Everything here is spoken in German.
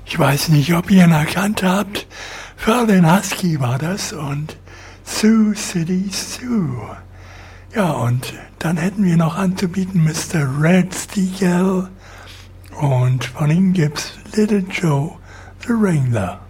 Ich weiß nicht, ob ihr ihn erkannt habt. Ferlin Husky war das und Sioux City Sue. Ja, und dann hätten wir noch anzubieten Mr. Red Steagle und von ihm gibt's Little Joe the Wrangler.